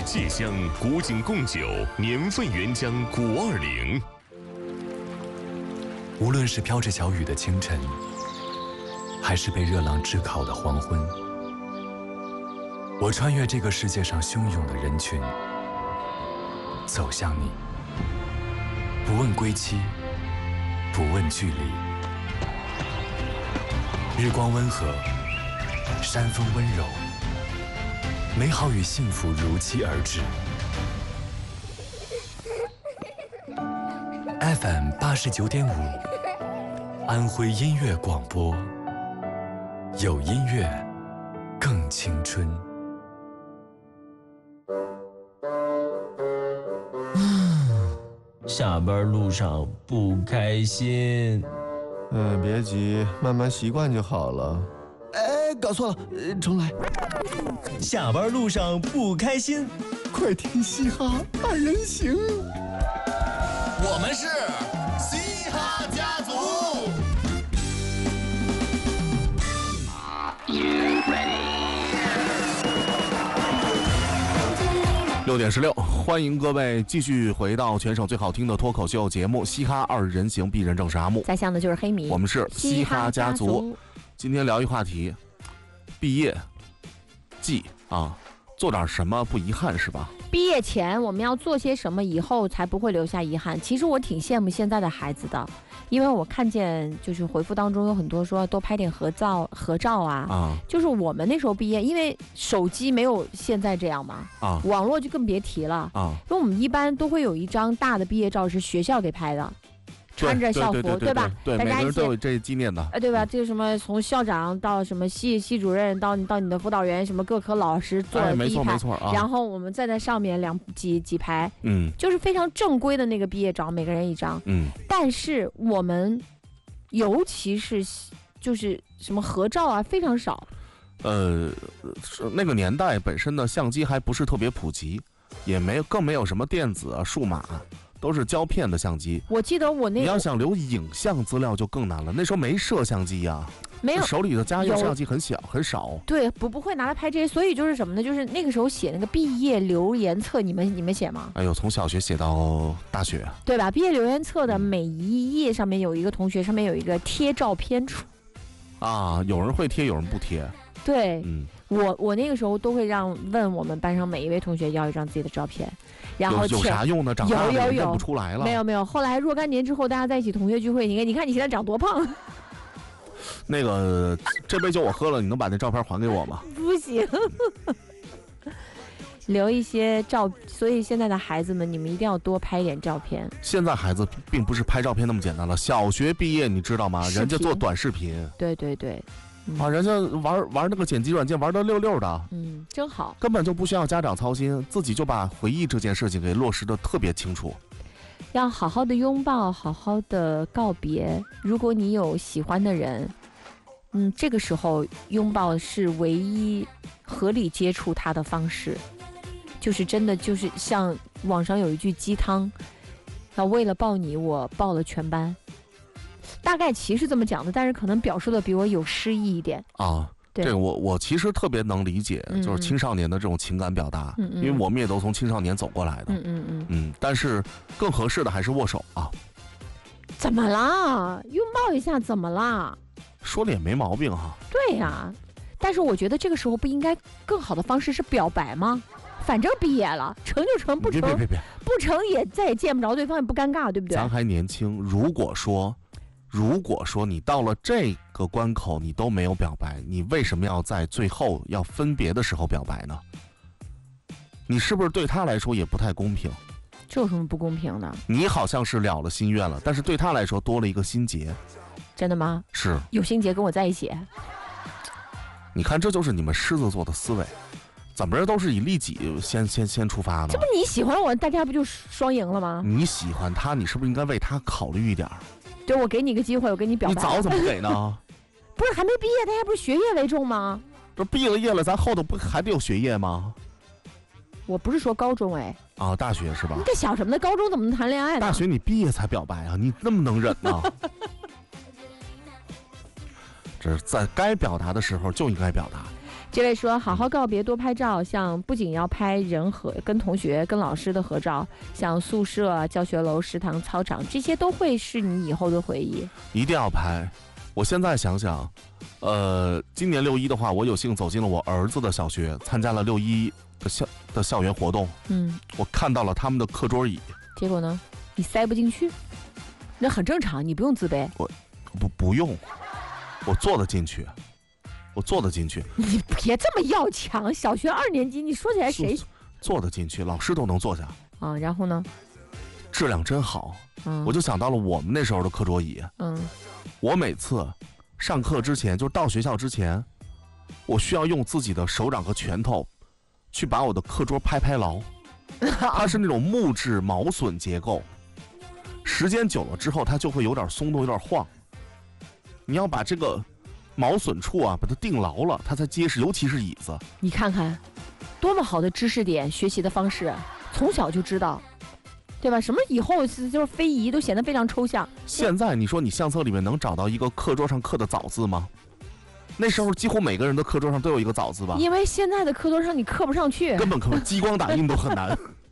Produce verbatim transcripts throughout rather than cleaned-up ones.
芥香古井贡酒，年份原浆古二零。 无论是飘着小雨的清晨，还是被热浪炙烤的黄昏，我穿越这个世界上汹涌的人群，走向你，不问归期，不问距离。日光温和，山风温柔，美好与幸福如期而至。F M 八十九点五，安徽音乐广播，有音乐，更青春。 下班路上不开心。 嗯，别急，慢慢习惯就好了。哎，搞错了，呃，重来。 下班路上不开心， 快听嘻哈二人行。 我们是嘻哈家族。 六点十六，欢迎各位继续回到全省最好听的脱口秀节目《嘻哈二人行》，鄙人正是阿木， 在线的就是黑米， 我们是嘻哈家族。家族今天聊一话题，毕业季啊，做点什么不遗憾是吧？ 毕业前我们要做些什么，以后才不会留下遗憾？其实我挺羡慕现在的孩子的，因为我看见就是回复当中有很多说多拍点合照合照啊，啊就是我们那时候毕业，因为手机没有现在这样嘛，啊，网络就更别提了啊，因为我们一般都会有一张大的毕业照是学校给拍的。穿着校服， 对, 对, 对, 对, 对吧？ 对，每个人都有这纪念的， 呃，对吧？这个什么，从校长到什么系系主任，到到你的辅导员，什么各科老师坐了第一排，哎、没错没错啊。然后我们站在上面两几几排，嗯，就是非常正规的那个毕业照，每个人一张，嗯。但是我们，尤其是就是什么合照啊，非常少。 呃，那个年代本身的相机还不是特别普及，也没有更没有什么电子啊、数码。都是胶片的相机， 我记得我那你要想留影像资料就更难了。那时候没摄像机呀、啊， 没有手里的家用相机很小很少。 对，不不会拿来拍这些，所以就是什么呢？就是那个时候写那个毕业留言册，你们你们写吗？ 哎呦，从小学写到大学， 对吧？毕业留言册的每一页上面有一个同学，上面有一个贴照片处。 啊，有人会贴，有人不贴。 对，嗯，我我那个时候都会让问我们班上每一位同学要一张自己的照片。然后有有啥用呢？长大了有有有认不出来了。 没有没有，后来若干年之后，大家在一起同学聚会，你看你看你现在长多胖。 那个这杯酒我喝了，你能把那照片还给我吗？ 不行。留一些照，所以现在的孩子们，你们一定要多拍一点照片。 现在孩子并不是拍照片那么简单了，小学毕业你知道吗？人家做短视频。 对对对。 啊，人家玩玩那个剪辑软件玩得溜溜的， 嗯，真好， 根本就不需要家长操心，自己就把回忆这件事情给落实得特别清楚。 要好好的拥抱，好好的告别。如果你有喜欢的人，嗯，这个时候拥抱是唯一合理接触他的方式，就是真的就是像网上有一句鸡汤，要为了抱你，我抱了全班。大概其实这么讲的，但是可能表述的比我有诗意一点啊。这个我我其实特别能理解，嗯、就是青少年的这种情感表达，嗯嗯，因为我们也都从青少年走过来的，嗯嗯嗯嗯。但是更合适的还是握手啊。 怎么啦？拥抱一下怎么啦？ 说的也没毛病哈。 对呀、啊，但是我觉得这个时候不应该更好的方式是表白吗？反正毕业了，成就成，不成别别别别不成也再也见不着对方，也不尴尬，对不对？ 咱还年轻，如果说。如果说你到了这个关口你都没有表白，你为什么要在最后要分别的时候表白呢？你是不是对他来说也不太公平？ 这有什么不公平的？ 你好像是了了心愿了，但是对他来说多了一个心结。 真的吗？ 是。 有心结跟我在一起。 你看，这就是你们狮子座的思维，怎么着都是以利己先先先出发呢？ 这不你喜欢我，大家不就双赢了吗？ 你喜欢他，你是不是应该为他考虑一点？ 对，我给你个机会，我跟你表白。 你早怎么给呢？ 不是还没毕业，大家不是学业为重吗？ 不是毕了业了，咱后头不还得有学业吗？ 我不是说高中哎。 啊，大学是吧？ 你这想什么呢？高中怎么能谈恋爱呢？ 大学你毕业才表白啊？你那么能忍呢？这是在该表达的时候就应该表达。 这位说好好告别，多拍照，像不仅要拍人和跟同学、跟老师的合照，像宿舍、教学楼、食堂、操场，这些都会是你以后的回忆。 一定要拍。我现在想想，呃，今年六一的话，我有幸走进了我儿子的小学，参加了六一的校的校园活动。 嗯， 我看到了他们的课桌椅， 结果呢，你塞不进去，那很正常，你不用自卑。 我不不用，我坐得进去，我坐得进去。 你别这么要强，小学二年级，你说起来谁坐得进去？老师都能坐下啊？然后呢？ 质量真好。 嗯， 我就想到了我们那时候的课桌椅。 嗯。 我每次上课之前，就是到学校之前，我需要用自己的手掌和拳头去把我的课桌拍拍牢。它是那种木质毛榫结构，时间久了之后，它就会有点松动，有点晃。你要把这个毛榫处啊，把它定牢了，它才结实，尤其是椅子。 你看看，多么好的知识点，学习的方式，从小就知道。对吧？什么以后就是非遗都显得非常抽象。 现在你说你相册里面能找到一个课桌上刻的早字吗？那时候几乎每个人的课桌上都有一个早字吧？ 因为现在的课桌上你刻不上去， 根本刻不，激光打印都很难。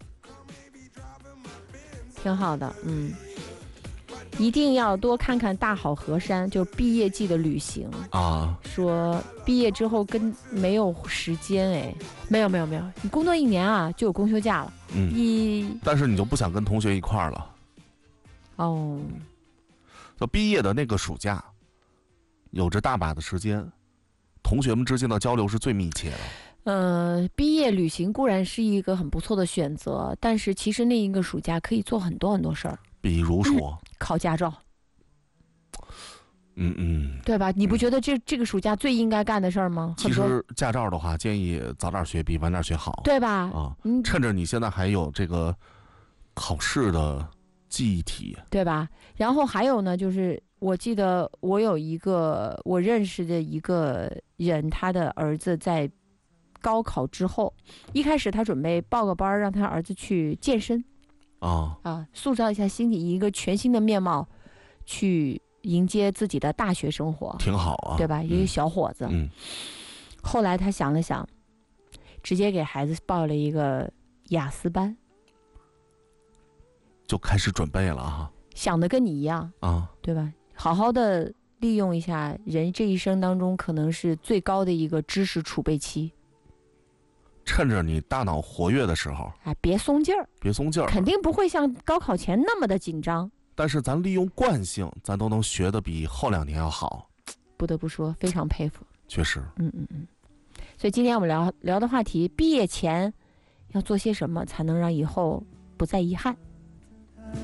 挺好的，嗯，一定要多看看大好河山，就是毕业季的旅行啊。 说毕业之后跟没有时间，哎，没有没有没有，你工作一年啊就有公休假了。 嗯， 一但是你就不想跟同学一块儿了。 哦， 就毕业的那个暑假，有着大把的时间，同学们之间的交流是最密切的。 呃，毕业旅行固然是一个很不错的选择，但是其实那一个暑假可以做很多很多事儿， 比如说、 嗯、考驾照。 嗯嗯， 对吧？你不觉得这、嗯、这个暑假最应该干的事儿吗？ 其实驾照的话，建议早点学比晚点学好， 对吧？ 啊，嗯，趁着你现在还有这个考试的记忆体， 对吧？然后还有呢，就是我记得我有一个我认识的一个人，他的儿子在高考之后，一开始他准备报个班，让他儿子去健身， 啊啊，塑造一下心理，以一个全新的面貌去迎接自己的大学生活， 挺好啊， 对吧？一个小伙子， 嗯， 后来他想了想，直接给孩子报了一个雅思班， 就开始准备了哈。 想的跟你一样啊， 对吧？好好的利用一下人这一生当中可能是最高的一个知识储备期， 趁着你大脑活跃的时候， 哎，别松劲儿， 别松劲儿， 肯定不会像高考前那么的紧张。 但是咱利用惯性，咱都能学得比后两年要好。 不得不说，非常佩服。 确实， 嗯嗯嗯。所以今天我们聊聊的话题，毕业前要做些什么才能让以后不再遗憾？